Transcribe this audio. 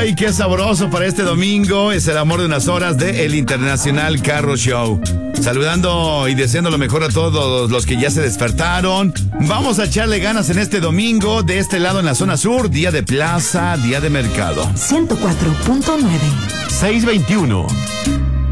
Ay, qué sabroso para este domingo. Es el amor de unas horas de El Internacional Carro Show. Saludando y deseando lo mejor a todos los que ya se despertaron. Vamos a echarle ganas en este domingo. De este lado en la zona sur, día de plaza, día de mercado. 104.9. 621.